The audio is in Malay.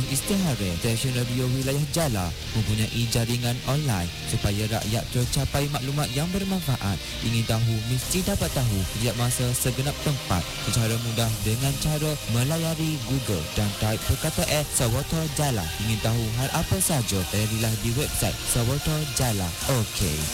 istihara. Stesen radio wilayah Jala mempunyai jaringan online supaya rakyat tercapai maklumat yang bermanfaat. Ingin tahu mesti dapat tahu setiap masa segenap tempat secara mudah dengan cara melayari Google dan type perkataan Sawoto Jala. Ingin tahu hal apa saja, layarilah di website Sawoto Jala. Okey.